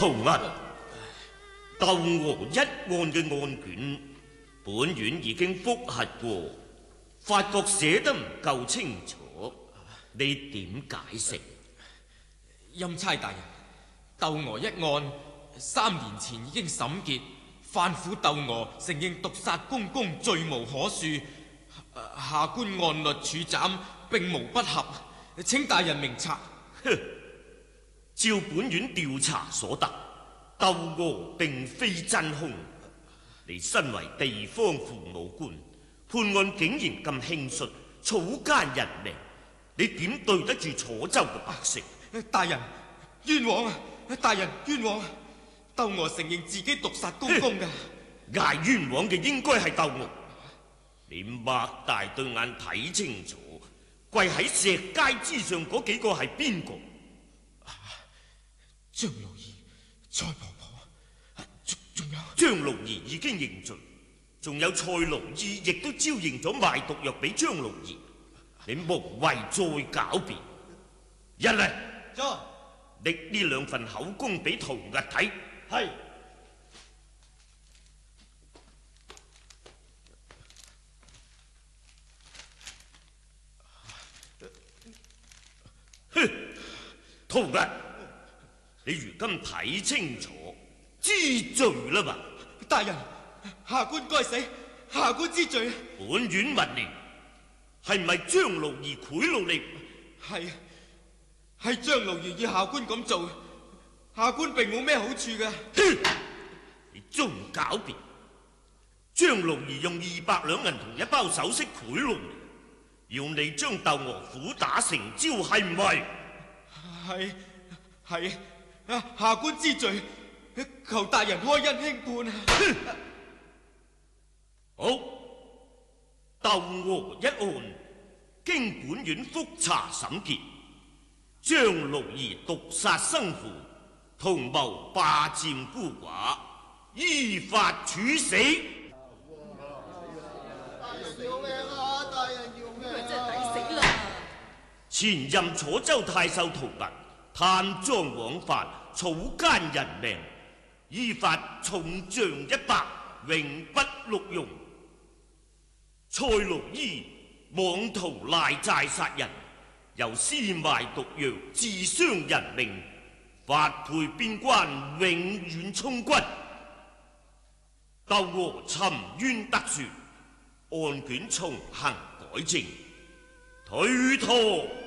同日，竇娥一案嘅案卷，本院已經複核過，發覺寫得唔夠清楚，你點解釋？ 欽差大人，竇娥一案3年前已經審結，犯婦竇娥承認毒殺公公，罪無可恕。下官按律處斬，並無不合，請大人明察。 哼！照本院調查所得，竇娥並非真兇。你身為地方父母官，判案竟然咁輕率，草菅人命，你點對得住楚州嘅百姓？ 大人冤枉啊！大人冤枉啊！竇娥承認自己毒殺公公㗎。 嗌冤枉嘅應該係竇娥。你擘大對眼睇清楚，跪喺石階之上嗰幾個係邊個？ 張六兒、蔡婆婆，仲有張六兒已經認罪，仲有蔡龍義亦都招認咗賣毒藥俾張六兒。你無謂再狡辯，一嚟拎呢2份口供俾陶屹睇。係。哼，陶屹，你如今睇清楚，知罪啦嘛？ 大人，下官該死，下官知罪。 本院問你，係唔係張六兒賄賂你？ 係張六兒要下官咁做，下官並冇咩好處㗎。 你仲狡辯？張六兒用200兩銀同1包首飾賄賂你，要你將竇娥苦打成招，係唔係？ 係，下官知罪，求大人開恩輕判。 好，竇娥一案經本院複查審結，張六兒毒殺生父，同謀霸佔孤寡，依法處死。 要命啊！大人要命啊！ 佢真係抵死啦！ 前任楚州太守陶屹貪贓枉法，草菅人命，依法重杖100，永不錄用。蔡龍醫妄圖賴債殺人，又私賣毒藥，自傷人命，發配邊關，永遠充軍。竇娥沉冤得雪，案卷從行改正，推脱。